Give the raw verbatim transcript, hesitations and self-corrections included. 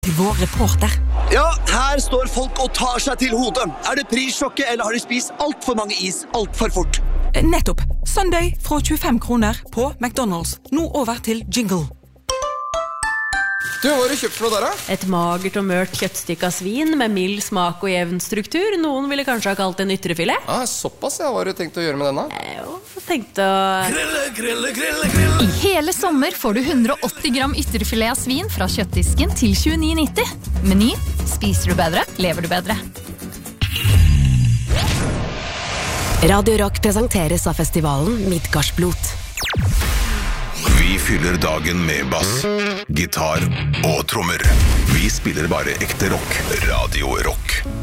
Til vår reporter. Ja, her står folk og tar seg til hodet. Er det prissjokket, eller har de spist alt for mange is, alt for fort? Nettopp. Sunday fra tjuefem kroner på McDonald's. Nå over til jingle. Du, hva har du kjøpt for noe der, da? Et magert og mørt kjøttstykke av svin med mild smak og jevn struktur. Noen ville kanskje ha kalt det en ytrefilet. Ah, såpass, ja. Hva har du tenkt å gjøre med denne? Jeg tenkte å... Grille, grille, grille, grille. I hele sommer får du hundre og åtti gram ytrefilet av svin fra kjøttdisken til tjueni nitti. Meny. Spiser du bedre, lever du bedre. Radio Rock presenteres av festivalen Midgardsblot. Vi fyller dagen med bass, gitar og trommer. Vi spiller bare ekte rock. Radio Rock.